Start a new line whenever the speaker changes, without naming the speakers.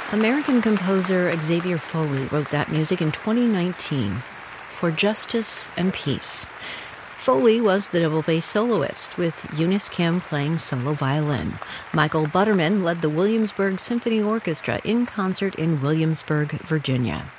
American composer Xavier Foley wrote that music in 2019 for Justice and Peace. Foley was the double bass soloist, with Eunice Kim playing solo violin. Michael Butterman led the Williamsburg Symphony Orchestra in concert in Williamsburg, Virginia.